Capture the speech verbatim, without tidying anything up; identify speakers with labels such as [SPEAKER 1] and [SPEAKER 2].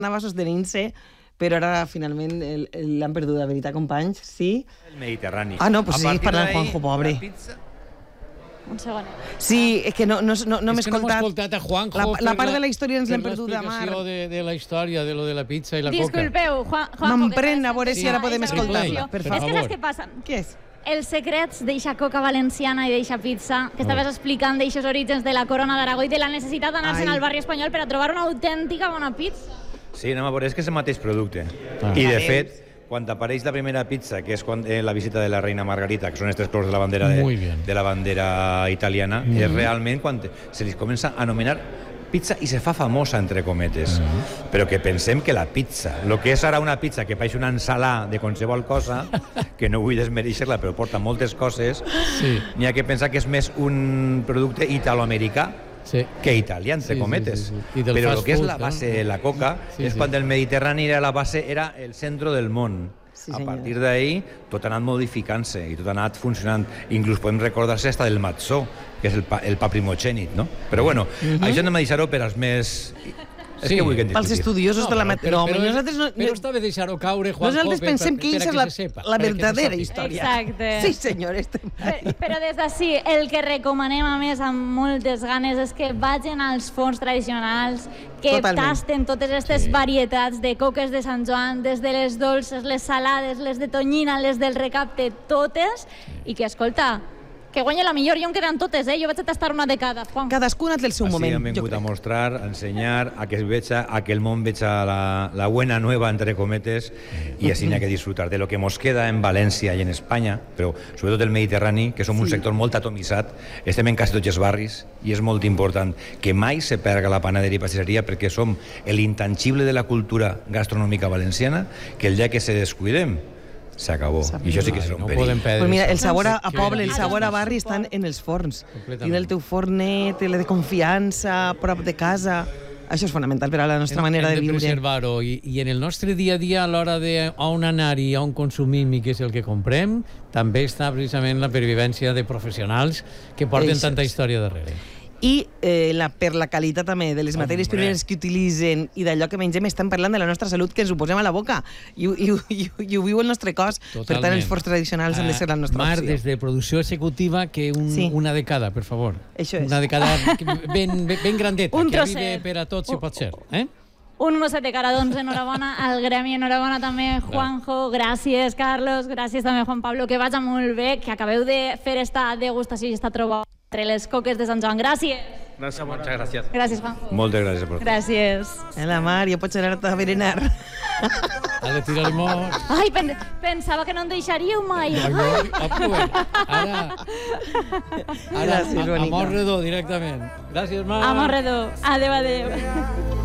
[SPEAKER 1] anava sostenint-se, però ara finalment el- el- l'han perdut, la veritat, companys, sí?
[SPEAKER 2] El Mediterrani.
[SPEAKER 1] Ah, no, pues
[SPEAKER 2] A
[SPEAKER 1] siguis
[SPEAKER 2] partir
[SPEAKER 1] parlant,
[SPEAKER 2] d'ahí,
[SPEAKER 1] Juanjo, pobre.
[SPEAKER 2] la pizza-
[SPEAKER 3] Un segon.
[SPEAKER 1] Sí, és que no, no, no, no m'he
[SPEAKER 4] És que no hem
[SPEAKER 1] escoltat.
[SPEAKER 4] escoltat a Juanjo
[SPEAKER 1] La, la
[SPEAKER 4] per
[SPEAKER 1] part de la història ens l'hem
[SPEAKER 4] per
[SPEAKER 1] perdut de mar.
[SPEAKER 4] l'explicació de, de la història, de lo de la pizza i la coca.
[SPEAKER 3] Disculpeu, Juan, Juanjo.
[SPEAKER 1] M'emprèn
[SPEAKER 3] que
[SPEAKER 1] a veure
[SPEAKER 3] sabes
[SPEAKER 1] si ara
[SPEAKER 3] que
[SPEAKER 1] podem
[SPEAKER 3] esa
[SPEAKER 4] escoltar-la,
[SPEAKER 3] conversació-
[SPEAKER 1] per
[SPEAKER 3] És
[SPEAKER 4] favor.
[SPEAKER 3] que saps què passa?
[SPEAKER 1] Què és?
[SPEAKER 3] Els secrets d'eixa coca valenciana i d'eixa pizza que estaves explicant d'eixos orígens de la corona d'Aragó i de la necessitat d'anar-se'n
[SPEAKER 1] Ai.
[SPEAKER 3] al barri espanyol per a trobar una autèntica bona pizza.
[SPEAKER 2] Sí, anem a veure, és que és el mateix producte.
[SPEAKER 4] Ah.
[SPEAKER 2] I, de
[SPEAKER 1] Veus?
[SPEAKER 2] fet, quan apareix la primera pizza, que és quan, eh, la visita de la reina Margarita, que són els tres colors de la bandera, de,
[SPEAKER 4] Muy bien.
[SPEAKER 2] de la bandera italiana,
[SPEAKER 4] Mm.
[SPEAKER 2] és realment quan se li comença a anomenar pizza i se fa famosa, entre cometes.
[SPEAKER 4] Mm.
[SPEAKER 2] Però que pensem que la pizza, el que és ara una pizza que pareix una ensalada de qualsevol cosa, que no vull desmereixer-la, però porta moltes coses,
[SPEAKER 4] Sí.
[SPEAKER 2] n'hi ha que pensar que és més un producte italoamericà
[SPEAKER 4] Sí.
[SPEAKER 2] que italià, entre
[SPEAKER 4] Sí, sí,
[SPEAKER 2] cometes.
[SPEAKER 4] sí, sí. I del
[SPEAKER 2] Però
[SPEAKER 4] fast
[SPEAKER 2] el que és
[SPEAKER 4] food,
[SPEAKER 2] la
[SPEAKER 4] no?
[SPEAKER 2] base de la coca
[SPEAKER 4] Sí,
[SPEAKER 2] és
[SPEAKER 4] sí.
[SPEAKER 2] quan el Mediterrani era la base, era el centre del món.
[SPEAKER 1] Sí,
[SPEAKER 2] a
[SPEAKER 1] senyor.
[SPEAKER 2] partir d'ahí, tot ha anat modificant-se i tot ha anat funcionant. Inclús podem recordar-se hasta del matzó, que és el pa, el pa primogènit, no? Però bueno, això anem a deixar-ho per als més... És
[SPEAKER 4] Sí.
[SPEAKER 2] que vull que en
[SPEAKER 1] Pels
[SPEAKER 2] discutir.
[SPEAKER 1] estudiosos de la... mat- No, home,
[SPEAKER 4] però,
[SPEAKER 1] nosaltres no...
[SPEAKER 4] però està bé deixar-ho caure, Juanjo,
[SPEAKER 1] Nosaltres
[SPEAKER 4] per-
[SPEAKER 1] pensem
[SPEAKER 4] per-
[SPEAKER 1] que
[SPEAKER 4] per a
[SPEAKER 1] aquesta és la,
[SPEAKER 4] se sepa,
[SPEAKER 1] la
[SPEAKER 4] per a que se
[SPEAKER 1] verdadera
[SPEAKER 4] sàpiga.
[SPEAKER 1] història.
[SPEAKER 3] Exacte.
[SPEAKER 1] Sí, senyor. Estem...
[SPEAKER 3] Però, però des d'ací, el que recomanem a més amb moltes ganes és que vagin als forns tradicionals, que
[SPEAKER 1] Totalment.
[SPEAKER 3] tasten totes aquestes
[SPEAKER 4] Sí.
[SPEAKER 3] varietats de coques de Sant Joan, des de les dolces, les salades, les de tonyina, les del recapte, totes, i que, escolta, que guanya la millor. Jo em queden totes, eh? Jo vaig a tastar una de cada, Juan.
[SPEAKER 1] Cadascuna té el seu
[SPEAKER 2] Així
[SPEAKER 1] moment,
[SPEAKER 2] hem
[SPEAKER 1] jo
[SPEAKER 2] vingut a
[SPEAKER 1] crec.
[SPEAKER 2] mostrar, a ensenyar, a que es veja, a que el món veja la, la buena nueva, entre cometes, i així n'hi ha que disfrutar de lo que mos queda en València i en Espanya, però sobretot el Mediterrani, que som un
[SPEAKER 1] Sí.
[SPEAKER 2] sector molt atomitzat, estem en quasi tots els barris, i és molt important que mai se perga la panaderia i pastisseria, perquè som l'intangible de la cultura gastronòmica valenciana, que el dia que se descuidem, s'acabó. I això sí que serà un
[SPEAKER 4] no
[SPEAKER 2] perill.
[SPEAKER 4] podem perdre.
[SPEAKER 1] Pues mira, el
[SPEAKER 4] això.
[SPEAKER 1] sabor a, a
[SPEAKER 4] Que-
[SPEAKER 1] poble, el
[SPEAKER 4] que-
[SPEAKER 1] sabor a barri estan en els forns.
[SPEAKER 4] Completament.
[SPEAKER 1] I del teu fornet, el de confiança, a prop de casa. Això és fonamental per a la nostra
[SPEAKER 4] Hem-
[SPEAKER 1] manera
[SPEAKER 4] hem
[SPEAKER 1] de viure.
[SPEAKER 4] preservar-ho i, i en el nostre dia a dia a l'hora de on anar i on consumim i què és el que comprem també està precisament la pervivència de professionals que porten
[SPEAKER 1] Això
[SPEAKER 4] tanta
[SPEAKER 1] és.
[SPEAKER 4] història darrere.
[SPEAKER 1] I eh, la, per la qualitat també de les matèries
[SPEAKER 4] Hombre.
[SPEAKER 1] primeres que utilitzen i d'allò que mengem, estan parlant de la nostra salut que ens ho posem a la boca i, ho- i, ho- i, ho- i ho viu el nostre cos. Per tant, els forns tradicionals han de ser la nostra
[SPEAKER 4] Mar,
[SPEAKER 1] opció.
[SPEAKER 4] des de producció executiva, que un,
[SPEAKER 1] Sí.
[SPEAKER 4] una dècada, per favor.
[SPEAKER 1] Això és.
[SPEAKER 4] Una dècada que ben, ben, ben grandeta,
[SPEAKER 3] Un
[SPEAKER 4] que arribi
[SPEAKER 3] trosset.
[SPEAKER 4] per a tots, si pot ser. Eh?
[SPEAKER 3] Un mosset de cara, doncs enhorabona al gremi, enhorabona també Juanjo, gràcies Carlos, gràcies també Juan Pablo, que vagi molt bé, que acabeu de fer esta degustació i esta troba entre les coques de Sant Joan. Gràcies.
[SPEAKER 2] Muchas gracias.
[SPEAKER 3] Gràcies, Juanjo.
[SPEAKER 2] Moltes gràcies per
[SPEAKER 3] Gràcies.
[SPEAKER 1] Eh, la Mar, ja pots anar a berenar.
[SPEAKER 4] Ha de tirar limó.
[SPEAKER 3] Ai, pen pensava que no em deixaríeu mai.
[SPEAKER 4] Allò, aprovem. Ara, ara
[SPEAKER 1] Gràcies,
[SPEAKER 4] a, a
[SPEAKER 1] bonica.
[SPEAKER 4] mort redó, directament. Gràcies, Mar.
[SPEAKER 3] Amor redó. Adéu, adéu.